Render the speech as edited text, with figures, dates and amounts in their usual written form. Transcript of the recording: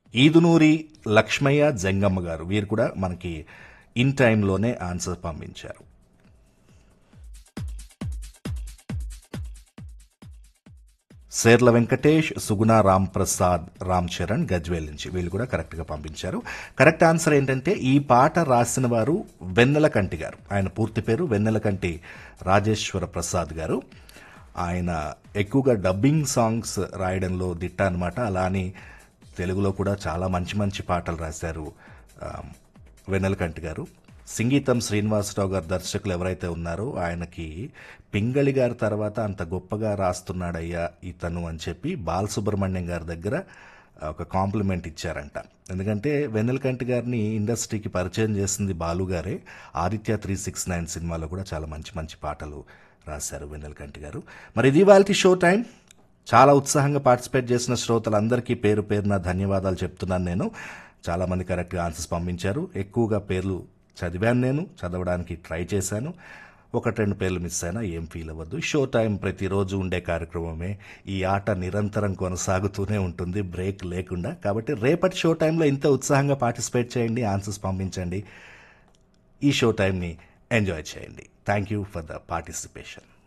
ఈదునూరి లక్ష్మయ్య జంగమ్మ గారు వీరు కూడా మనకి ఇన్ టైంలోనే ఆన్సర్ పంపించారు. సేర్ల వెంకటేష్, సుగుణ రామ్ ప్రసాద్, రామ్ చరణ్ గజ్వేల్ నుంచి వీళ్ళు కూడా కరెక్ట్గా పంపించారు. కరెక్ట్ ఆన్సర్ ఏంటంటే ఈ పాట రాసిన వారు వెన్నెలకంటి గారు. ఆయన పూర్తి పేరు వెన్నెలకంటి రాజేశ్వర ప్రసాద్ గారు. ఆయన ఎక్కువగా డబ్బింగ్ సాంగ్స్ రాయడంలో దిట్ట అనమాట. అలా అని తెలుగులో కూడా చాలా మంచి మంచి పాటలు రాశారు ఆ, వెన్నెలకంటి గారు. సంగీతం శ్రీనివాసరావు గారు దర్శకులు ఎవరైతే ఉన్నారో ఆయనకి పింగళి గారి తర్వాత అంత గొప్పగా రాస్తున్నాడయ్యా ఇతను అని చెప్పి బాలసుబ్రహ్మణ్యం గారి దగ్గర ఒక కాంప్లిమెంట్ ఇచ్చారంట. ఎందుకంటే వెన్నెలకంటి గారిని ఇండస్ట్రీకి పరిచయం చేసింది బాలు గారే. ఆదిత్య 369 సినిమాలో కూడా చాలా మంచి మంచి పాటలు రాశారు వెన్నెలకంటి గారు. మరి ఇది వాళ్ళ షో టైం. చాలా ఉత్సాహంగా పార్టిసిపేట్ చేసిన శ్రోతలందరికీ పేరు పేరున ధన్యవాదాలు చెప్తున్నాను నేను. చాలామంది కరెక్ట్గా ఆన్సర్స్ పంపించారు. ఎక్కువగా పేర్లు చదివాను, నేను చదవడానికి ట్రై చేశాను. ఒకటి రెండు పేర్లు మిస్ అయినా ఏం ఫీల్ అవ్వద్దు. షో టైం ప్రతిరోజు ఉండే కార్యక్రమమే. ఈ ఆట నిరంతరం కొనసాగుతూనే ఉంటుంది, బ్రేక్ లేకుండా. కాబట్టి రేపటి షో టైంలో ఇంత ఉత్సాహంగా పార్టిసిపేట్ చేయండి, ఆన్సర్స్ పంపించండి, ఈ షో టైంని ఎంజాయ్ చేయండి. Thank you for the participation.